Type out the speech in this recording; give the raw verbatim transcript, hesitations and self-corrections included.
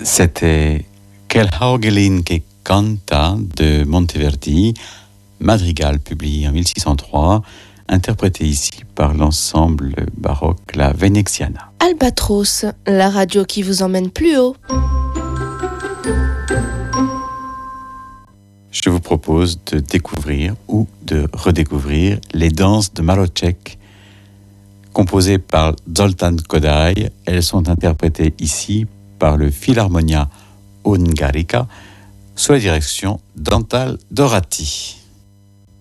C'était Quel Haugelin che canta de Monteverdi, madrigal publié en mille six cent trois, interprété ici par l'ensemble baroque La Veneziana. Albatros, la radio qui vous emmène plus haut. Je vous propose de découvrir ou de redécouvrir les danses de Maroček, composées par Zoltán Kodály. Elles sont interprétées ici par le Philharmonia Ungarica sous la direction d'Antal Dorati.